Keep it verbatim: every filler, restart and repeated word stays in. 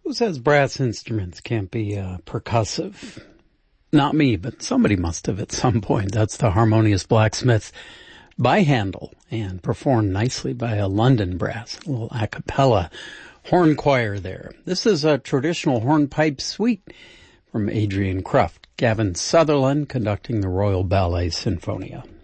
Who says brass instruments can't be uh, percussive? Not me, but somebody must have at some point. That's the Harmonious Blacksmith by Handel and performed nicely by a London brass, a little a cappella horn choir there. This is a traditional hornpipe suite from Adrian Kruft. Gavin Sutherland conducting the Royal Ballet Sinfonia.